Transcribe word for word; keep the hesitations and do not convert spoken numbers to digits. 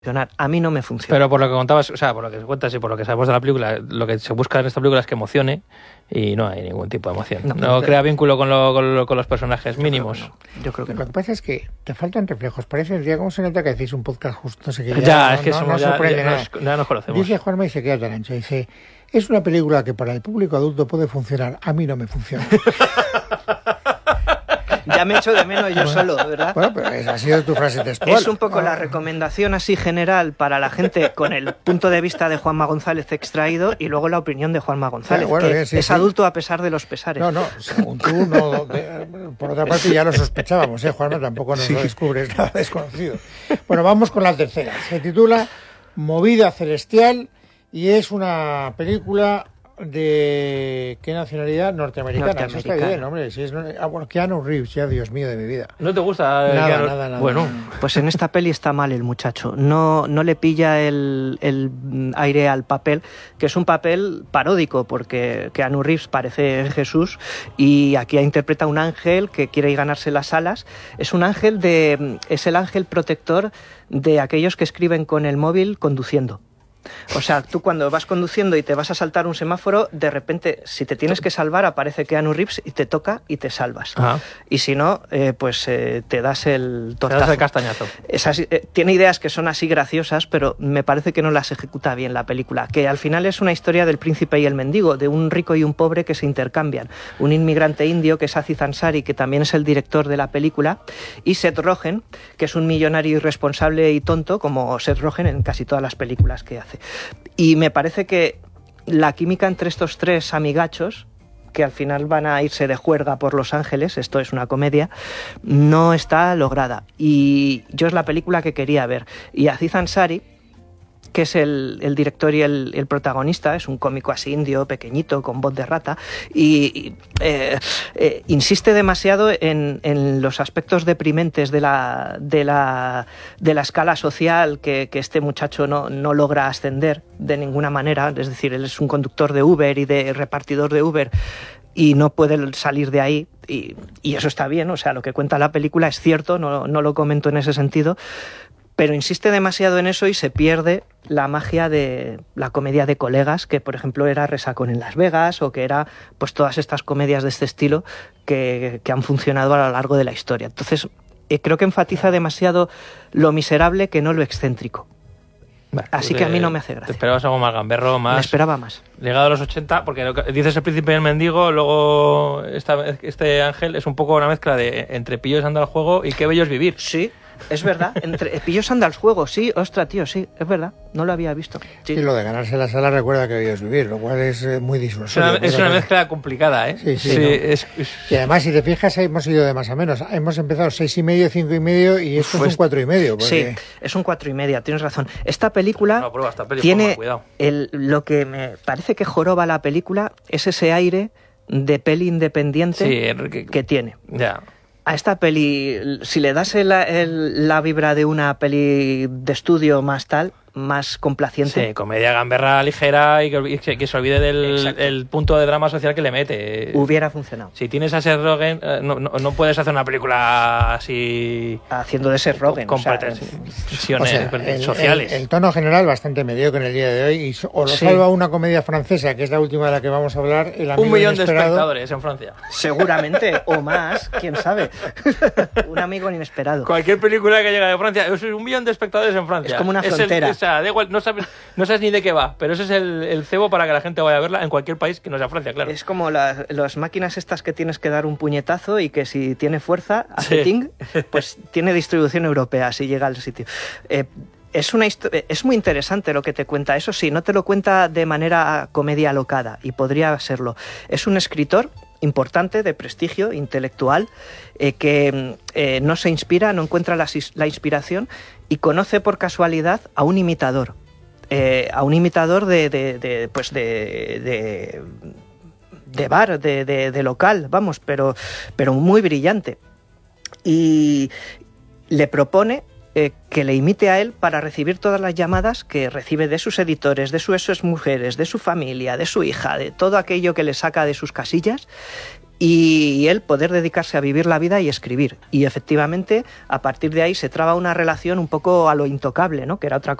A mí no me funciona. Pero por lo que contabas, o sea, por lo que cuentas y por lo que sabemos de la película, lo que se busca en esta película es que emocione y no hay ningún tipo de emoción. No, no crea vínculo con, lo, con, lo, con los personajes yo mínimos. Creo no. Yo creo que no. Lo que pasa es que te faltan reflejos. Parece el día como se nota que hacéis un podcast justo. No sé qué, ya, ya, es que no, somos, no ya, sorprende ya, nada. Nos, ya nos conocemos. Dice Juanma y se queda tan ancho. Dice, es una película que para el público adulto puede funcionar. A mí no me funciona. Ya me echo de menos yo bueno, solo, ¿verdad? Bueno, pero esa ha sido tu frase textual. Es un poco ah. la recomendación así general para la gente con el punto de vista de Juanma González extraído y luego la opinión de Juanma González, bueno, que sí, es sí. adulto a pesar de los pesares. No, no, según tú, no, de, por otra parte ya lo sospechábamos, ¿eh, Juanma? Tampoco nos sí. lo descubres nada desconocido. Bueno, vamos con la tercera. Se titula Movida Celestial y es una película... ¿De qué nacionalidad? Norteamericana. Norteamericana. Eso está bien, hombre. Si es, ah, bueno, Keanu Reeves, ya, Dios mío de mi vida. ¿No te gusta? Nada, Keanu... nada, nada. Bueno, pues en esta peli está mal el muchacho. No, no le pilla el, el aire al papel, que es un papel paródico, porque Keanu Reeves parece Jesús y aquí interpreta un ángel que quiere ganarse las alas. Es un ángel de, es el ángel protector de aquellos que escriben con el móvil conduciendo. O sea, tú cuando vas conduciendo y te vas a saltar un semáforo, de repente, si te tienes que salvar, aparece Keanu Reeves y te toca y te salvas. Ajá. Y si no, eh, pues eh, te das el tortazo. Te das el castañazo. Es así, eh, tiene ideas que son así graciosas, pero me parece que no las ejecuta bien la película. Que al final es una historia del príncipe y el mendigo, de un rico y un pobre que se intercambian. Un inmigrante indio, que es Aziz Ansari, que también es el director de la película, y Seth Rogen, que es un millonario irresponsable y tonto, como Seth Rogen en casi todas las películas que hace. Y me parece que la química entre estos tres amigachos, que al final van a irse de juerga por Los Ángeles, esto es una comedia, no está lograda. Y yo es la película que quería ver. Y Aziz Ansari, que es el, el director y el, el protagonista, es un cómico así indio, pequeñito, con voz de rata, y eh, eh, insiste demasiado en, en los aspectos deprimentes de la, de la, de la escala social que, que este muchacho no, no logra ascender de ninguna manera. Es decir, él es un conductor de Uber y de repartidor de Uber y no puede salir de ahí, y, y eso está bien, o sea, lo que cuenta la película es cierto, no, no lo comento en ese sentido, pero insiste demasiado en eso y se pierde la magia de la comedia de colegas, que por ejemplo era Resacón en Las Vegas, o que era pues todas estas comedias de este estilo que, que han funcionado a lo largo de la historia. Entonces eh, creo que enfatiza demasiado lo miserable que no lo excéntrico. Vale, Así que a mí no me hace gracia. ¿Te esperabas algo más gamberro, más...? Me esperaba más. Ligado a los ochenta, porque lo que dices el príncipe y el mendigo, luego esta, este ángel es un poco una mezcla de entre Pillos anda al juego y Qué bello es vivir. Sí. Es verdad, entre Pillos anda al juego, sí, ostra, tío, sí, es verdad, no lo había visto. Sí, sí, lo de ganarse la sala recuerda que debías vivir, lo cual es eh, muy disuasorio. Es una, es una mezcla complicada, ¿eh? Sí, sí. sí no. es, es... Y además, si te fijas, hemos ido de más a menos. Hemos empezado seis y medio, cinco y medio, y esto pues, es un cuatro y medio. Porque... Sí, es un cuatro y media, tienes razón. Esta película no, prueba, esta peli, tiene cuidado. El, lo que me parece que joroba la película es ese aire de peli independiente sí, que, que tiene. Ya. A esta peli, si le das el, el, la vibra de una peli de estudio más tal, más complaciente. Sí, comedia gamberra ligera y que, que, que se olvide del el punto de drama social que le mete. Hubiera funcionado. Si tienes a Seth Rogen, no, no, no puedes hacer una película así... Haciendo de Seth Rogen. Con o sea, pretensiones o sea, el, sociales. El, el tono general bastante mediocre en el día de hoy. Y, o lo sí. salva una comedia francesa, que es la última de la que vamos a hablar. El amigo Un millón inesperado. de espectadores en Francia. Seguramente, o más, quién sabe. Un amigo inesperado. Cualquier película que llega de Francia, es un millón de espectadores en Francia. Es como una frontera. Es el, o sea, da igual, no sabes, no sabes ni de qué va, pero ese es el, el cebo para que la gente vaya a verla en cualquier país que no sea Francia, claro. Es como las, las máquinas estas que tienes que dar un puñetazo y que si tiene fuerza, hace sí. ting, pues tiene distribución europea si llega al sitio. Eh, Es, una es muy interesante lo que te cuenta. Eso sí, no te lo cuenta de manera comedia alocada, y podría serlo. Es un escritor importante, de prestigio intelectual, eh, que eh, no se inspira, no encuentra la, la inspiración, y conoce por casualidad a un imitador. Eh, a un imitador de, de, de, pues de, de, de bar, de, de, de local, vamos, pero, pero muy brillante. Y le propone Eh, que le imite a él para recibir todas las llamadas que recibe de sus editores, de sus exmujeres, de su familia, de su hija, de todo aquello que le saca de sus casillas, y él poder dedicarse a vivir la vida y escribir. Y efectivamente, a partir de ahí se traba una relación un poco a lo intocable, ¿no? Que era otra